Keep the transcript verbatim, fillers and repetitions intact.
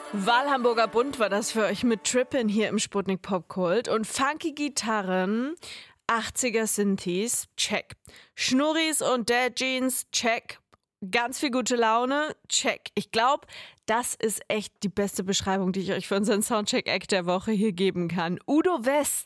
Wahlhamburger Bund war das für euch mit Trippin' hier im Sputnik Popkult. Und funky Gitarren, achtziger Synthes, check. Schnurris und Dad Jeans, check. Ganz viel gute Laune, check. Ich glaube, das ist echt die beste Beschreibung, die ich euch für unseren Soundcheck-Act der Woche hier geben kann. Udo West